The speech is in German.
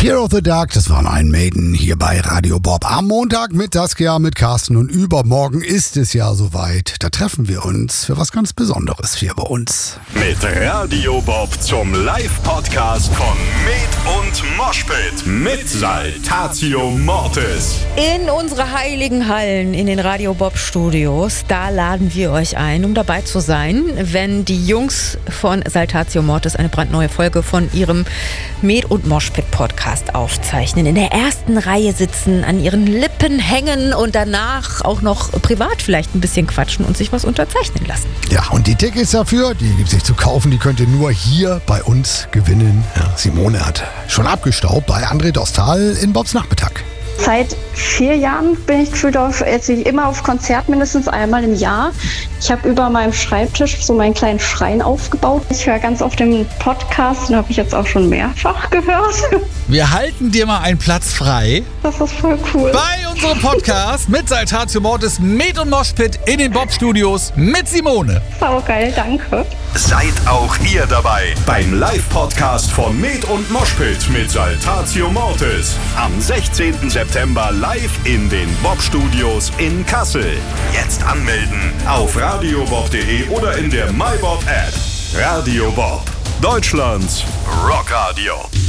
Fear of the Dark, das waren Iron Maiden hier bei Radio Bob. Am Montag mit Saskia, mit Carsten und übermorgen ist es ja soweit. Da treffen wir uns für was ganz Besonderes hier bei uns. Mit Radio Bob zum Live-Podcast von Med und Moshpit mit Saltatio Mortis. In unsere heiligen Hallen, in den Radio Bob Studios, da laden wir euch ein, um dabei zu sein, wenn die Jungs von Saltatio Mortis eine brandneue Folge von ihrem Med und Moshpit Podcast aufzeichnen. In der ersten Reihe sitzen, an ihren Lippen hängen und danach auch noch privat vielleicht ein bisschen quatschen und sich was unterzeichnen lassen. Ja, und die Tickets dafür, die gibt es nicht zu kaufen, die könnt ihr nur hier bei uns gewinnen. Ja, Simone hat schon abgestaubt bei André Dostal in Bobs Nachmittag. Seit 4 Jahren bin ich gefühlt immer auf Konzert, mindestens einmal im Jahr. Ich habe über meinem Schreibtisch so meinen kleinen Schrein aufgebaut. Ich höre ganz oft den Podcast und habe ich jetzt auch schon mehrfach gehört. Wir halten dir mal einen Platz frei. Das ist voll cool. Bei unserem Podcast mit Saltatio Mortis, Med und Moshpit in den Bob Studios mit Simone. Saugeil, danke. Seid auch ihr dabei beim Live-Podcast von Med und Moshpit mit Saltatio Mortis. Am 16. September live in den Bob Studios in Kassel. Jetzt anmelden auf radiobob.de oder in der MyBob App. Radio Bob, Deutschlands Rockradio.